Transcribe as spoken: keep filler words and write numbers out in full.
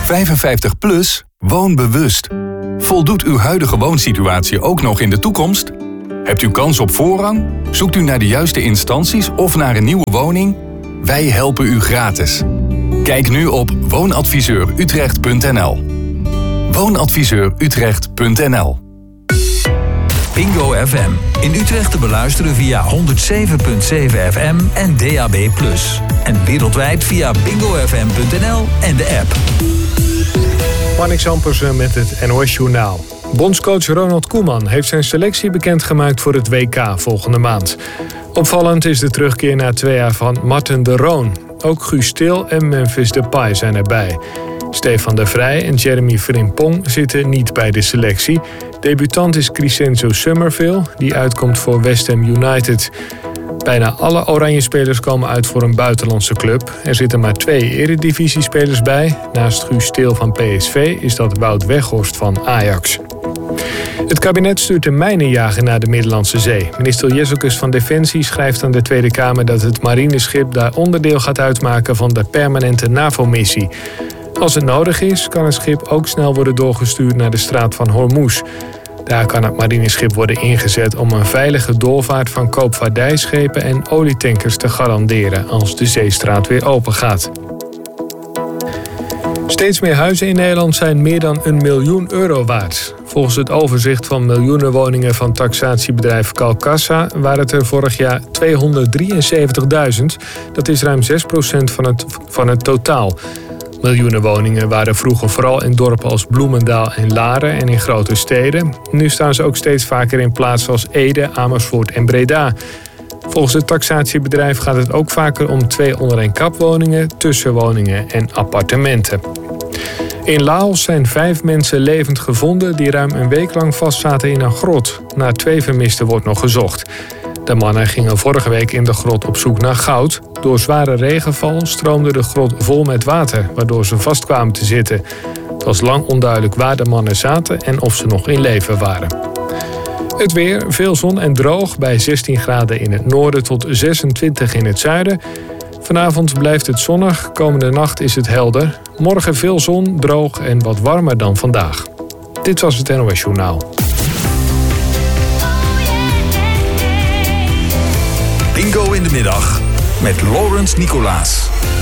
vijfenvijftig plus, woon bewust. Voldoet uw huidige woonsituatie ook nog in de toekomst? Hebt u kans op voorrang? Zoekt u naar de juiste instanties of naar een nieuwe woning? Wij helpen u gratis. Kijk nu op woonadviseur utrecht punt n l. woonadviseur utrecht punt n l. Bingo F M. In Utrecht te beluisteren via honderd zeven komma zeven F M en D A B plus. En wereldwijd via bingo f m punt n l en de app. Marnix Ampersen met het N O S-journaal. Bondscoach Ronald Koeman heeft zijn selectie bekendgemaakt voor het W K volgende maand. Opvallend is de terugkeer na twee jaar van Marten de Roon. Ook Guus Til en Memphis Depay zijn erbij. Stefan de Vrij en Jeremy Frimpong zitten niet bij de selectie. Debutant is Crescenzo Summerville, die uitkomt voor West Ham United. Bijna alle Oranje-spelers komen uit voor een buitenlandse club. Er zitten maar twee eredivisiespelers bij. Naast Guus Til van P S V is dat Wout Weghorst van Ajax. Het kabinet stuurt een mijnenjager naar de Middellandse Zee. Minister Jezelkus van Defensie schrijft aan de Tweede Kamer dat het marineschip daar onderdeel gaat uitmaken van de permanente NAVO-missie. Als het nodig is, kan het schip ook snel worden doorgestuurd naar de straat van Hormuz. Daar kan het marineschip worden ingezet om een veilige doorvaart van koopvaardijschepen en olietankers te garanderen als de zeestraat weer open gaat. Steeds meer huizen in Nederland zijn meer dan een miljoen euro waard. Volgens het overzicht van miljoenen woningen van taxatiebedrijf Calcassa waren het er vorig jaar tweehonderddrieënzeventigduizend. Dat is ruim zes procent van het, van het totaal. Miljoenen woningen waren vroeger vooral in dorpen als Bloemendaal en Laren en in grote steden. Nu staan ze ook steeds vaker in plaatsen als Ede, Amersfoort en Breda. Volgens het taxatiebedrijf gaat het ook vaker om twee onder één kap woningen, tussenwoningen en appartementen. In Laos zijn vijf mensen levend gevonden die ruim een week lang vastzaten in een grot. Naar twee vermisten wordt nog gezocht. De mannen gingen vorige week in de grot op zoek naar goud. Door zware regenval stroomde de grot vol met water, waardoor ze vastkwamen te zitten. Het was lang onduidelijk waar de mannen zaten en of ze nog in leven waren. Het weer, veel zon en droog bij zestien graden in het noorden tot zesentwintig in het zuiden. Vanavond blijft het zonnig, komende nacht is het helder. Morgen veel zon, droog en wat warmer dan vandaag. Dit was het N O S-journaal. Bingo in de middag met Laurens Nicolaas.